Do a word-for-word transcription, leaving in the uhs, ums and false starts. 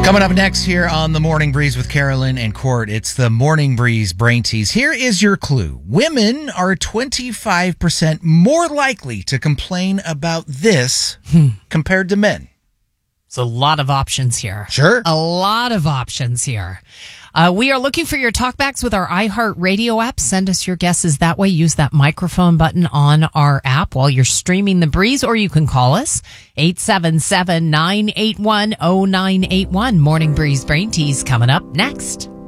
Coming up next here on the Morning Breeze with Carolyn and Court, it's the Morning Breeze Brain Tease. Here is your clue. Women are twenty-five percent more likely to complain about this hmm. compared to men. There's a lot of options here. Sure. A lot of options here. Uh, we are looking for your talkbacks with our iHeartRadio app. Send us your guesses that way. Use that microphone button on our app while you're streaming The Breeze, or you can call us eight seven seven, nine eight one, zero nine eight one. Morning Breeze Brain Tease coming up next.